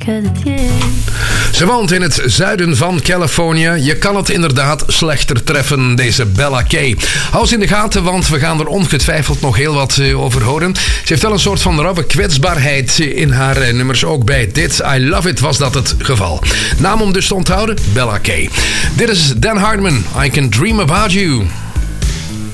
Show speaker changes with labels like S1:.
S1: Ze woont in het zuiden van Californië. Je kan het inderdaad slechter treffen, deze Bella Kay. Hou ze in de gaten, want we gaan er ongetwijfeld nog heel wat over horen. Ze heeft wel een soort van rauwe kwetsbaarheid in haar nummers. Ook bij dit I Love It was dat het geval. Naam om dus te onthouden, Bella Kay. Dit is Dan Hartman, I Can Dream About You.